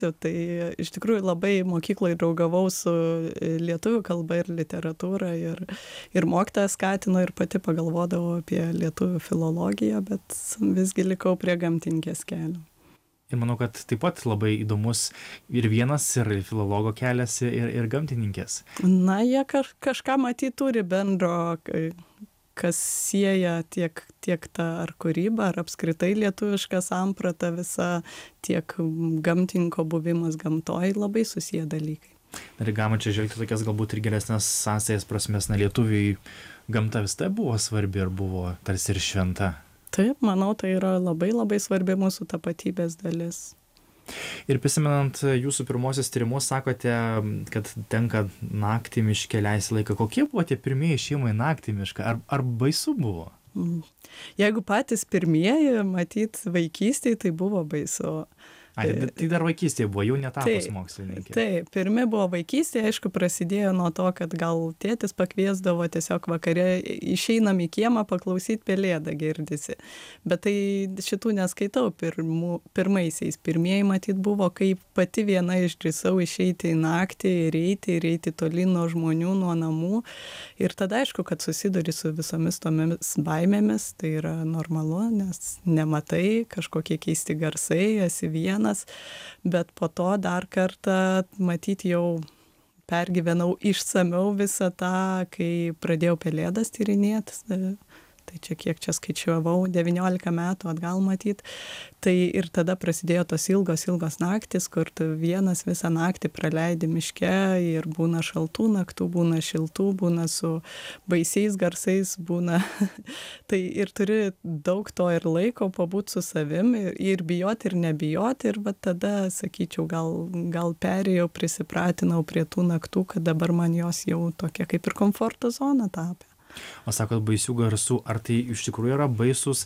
Tai iš tikrųjų labai mokykloje draugavau su lietuvių kalba ir literatūra ir mokytoja skatino ir pati pagalvodavau apie lietuvių filologiją, bet visgi likau prie gamtininkės kelio. Ir manau, kad taip pat labai įdomus ir vienas, ir filologo kelias, ir gamtininkės. Na, jie kažką matyt turi bendro, kas sieja tiek tą ar kūrybą, ar apskritai lietuvišką sampratą visą, tiek gamtininko buvimas gamtoj, labai susiję dalykai. Ir galima čia žvelgti tokias galbūt ir geresnės sąsajas prasmės, na, lietuviai gamta vis tai buvo svarbi ir buvo tarsi ir šventa. Taip, manau, tai yra labai labai svarbi mūsų tapatybės dalis. Ir prisimenant jūsų pirmosius tyrimus, sakote, kad tenka naktį miške leisti laiką. Kokie buvo tie pirmieji išėjimai naktį mišką? Ar baisu buvo? Jeigu patys pirmieji, matyt, vaikystėje, tai buvo baisu. Tai dar vaikystėje buvo, jau netapus mokslininkė. Taip, pirmi buvo vaikystėje, aišku, prasidėjo nuo to, kad gal tėtis pakviesdavo tiesiog vakare, išeinam į kiemą paklausyti, pelėdą girdisi. Bet tai šitų neskaitau pirmaisiais. Pirmieji matyt buvo, kai pati viena išdrįsau išeiti į naktį ir eiti tolyn nuo žmonių, nuo namų. Ir tada aišku, kad susiduri su visomis tomis baimėmis, tai yra normalu, nes nematai, kažkokie keisti garsai, esi vienas. Bet po to dar kartą matyti jau pergyvenau išsamiau visą tą, kai pradėjau pelėdas tyrinėti. Tai čia kiek čia skaičiavau, 19 metų atgal matyt. Tai ir tada prasidėjo tos ilgos naktis, kur tu vienas visą naktį praleidi miške ir būna šaltų naktų, būna šiltų, būna su baisiais garsais, būna. Tai ir turi daug to ir laiko pabūti su savim ir bijoti ir nebijoti. Ir va tada, sakyčiau, gal perėjau, prisipratinau prie tų naktų, kad dabar man jos jau tokia kaip ir komforto zona tapė. O sakot, baisių garsų, ar tai iš tikrųjų yra baisus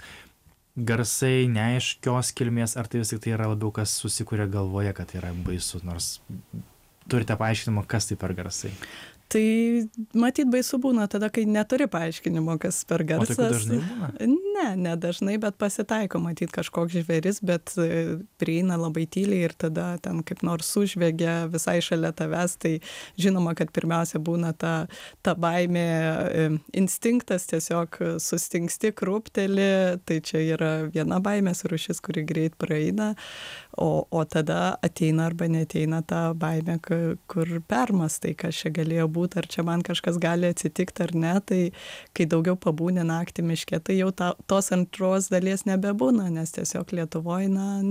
garsai, neaiškios kilmės, ar tai vis tik tai yra labiau, kas susikuria galvoje, kad tai yra baisu, nors turite paaiškinimą, kas tai per garsai? Tai matyt baisu būna tada, kai neturi paaiškinimo, kas per garsas. O tokių dažnai būna? Ne dažnai, bet pasitaiko matyt kažkoks žvėris, bet prieina labai tyliai ir tada ten kaip nors sužvegia visai šalia tavęs, tai žinoma, kad pirmiausia būna ta baimė, instinktas tiesiog sustingsti, krūpteli, tai čia yra viena baimės rūšis, kuri greit praeina, o tada ateina arba neteina ta baimė, kur permastai, kas čia galėjo būti, ar čia man kažkas gali atsitikti ar ne, tai kai daugiau pabūni naktį miške, tai jau tos antros dalies nebebūna, nes tiesiog Lietuvoje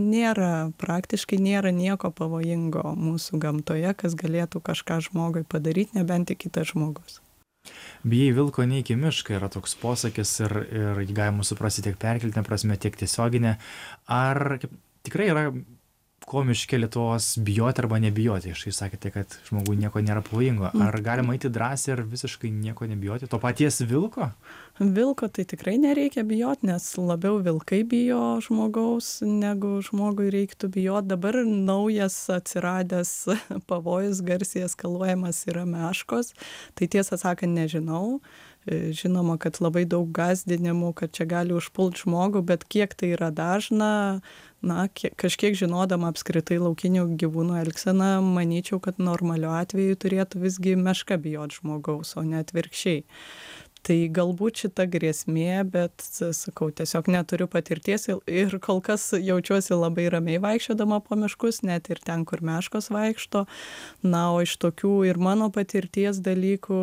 praktiškai nėra nieko pavojingo mūsų gamtoje, kas galėtų kažką žmogui padaryti, nebent tik kitas žmogus. Bijai vilko neik į mišką yra toks posakis ir galima suprasti tiek perkeltinę prasme, tiek tiesioginę. Ar tikrai yra ko miške Lietuvos bijoti arba nebijoti? Štai sakėte, kad žmogui nieko nėra pavojingo. Ar galima eiti drąsiai ir visiškai nieko nebijoti? To paties vilko? Vilko tai tikrai nereikia bijoti, nes labiau vilkai bijo žmogaus, negu žmogui reiktų bijoti. Dabar naujas atsiradęs pavojus garsiai eskaluojamas yra meškos. Tai tiesą sakant nežinau. Žinoma, kad labai daug gąsdinimų, kad čia gali užpulti žmogų, bet kiek tai yra dažna, kažkiek žinodama apskritai laukinių gyvūnų elgseną, manyčiau, kad normaliu atveju turėtų visgi meška bijoti žmogaus, o ne atvirkščiai. Tai galbūt šita grėsmė, bet, sakau, tiesiog neturiu patirties ir kol kas jaučiuosi labai ramiai vaikščiodama po miškus, net ir ten, kur meškos vaikšto. O iš tokių ir mano patirties dalykų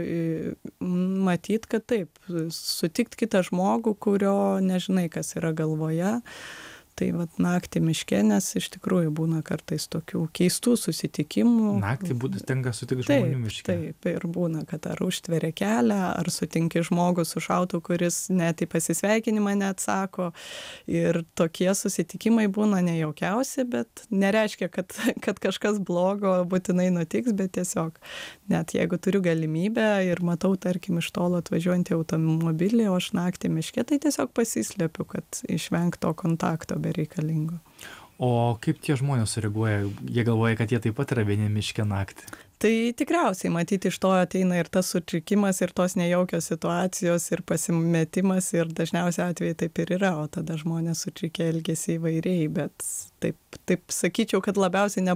matyt, kad taip, sutikti kitą žmogų, kurio nežinai, kas yra galvoje. Tai vat naktį miške, nes iš tikrųjų būna kartais tokių keistų susitikimų. Naktį tenka sutikti žmonių miške. Taip, ir būna, kad ar užtveria kelią, ar sutinki žmogų su šautu, kuris net į pasisveikinimą neatsako. Ir tokie susitikimai būna nejaukiausi, bet nereiškia, kad kažkas blogo būtinai nutiks, bet tiesiog net jeigu turiu galimybę ir matau, tarkim, iš tolo atvažiuojantį automobilį, o aš naktį miške, tai tiesiog pasislepiu, kad išvengti to kontakto bereikalingo. O kaip tie žmonės sureaguoja? Jie galvoja, kad jie taip pat yra vieni miške naktį. Tai tikriausiai, matyti, iš to ateina ir tas sutrikimas, ir tos nejaukios situacijos, ir pasimetimas, ir dažniausiai atvejai taip ir yra, o tada žmonės sutrikia elgesi įvairiai, bet taip sakyčiau, kad labiausiai